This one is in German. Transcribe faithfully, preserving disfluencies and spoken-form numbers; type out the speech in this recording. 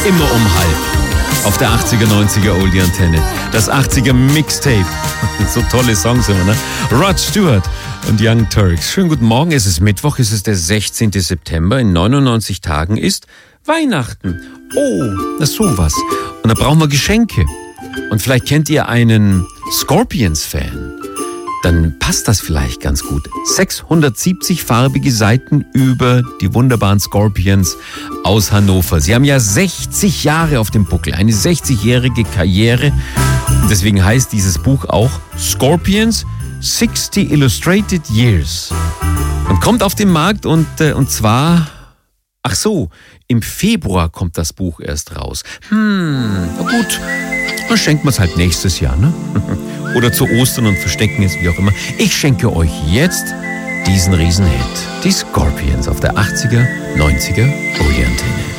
immer um halb auf der achtziger, neunziger Oldie-Antenne. Das achtziger Mixtape. So tolle Songs immer, ne? Rod Stewart und Young Turks. Schönen guten Morgen, es ist Mittwoch, es ist der sechzehnten September. In neunundneunzig Tagen ist Weihnachten. Oh, na sowas. Und da brauchen wir Geschenke. Und vielleicht kennt ihr einen Scorpions-Fan. Dann passt das vielleicht ganz gut. sechshundertsiebzig farbige Seiten über die wunderbaren Scorpions aus Hannover. Sie haben ja sechzig Jahre auf dem Buckel, eine sechzigjährige Karriere. Und deswegen heißt dieses Buch auch Scorpions sixty Illustrated Years. Und kommt auf den Markt und, äh, und zwar, ach so, im Februar kommt das Buch erst raus. Hm, na gut, dann schenken wir es halt nächstes Jahr, ne? Oder zu Ostern und verstecken es, wie auch immer. Ich schenke euch jetzt diesen Riesenhit. Die Scorpions auf der achtziger, neunziger Oldie-Antenne.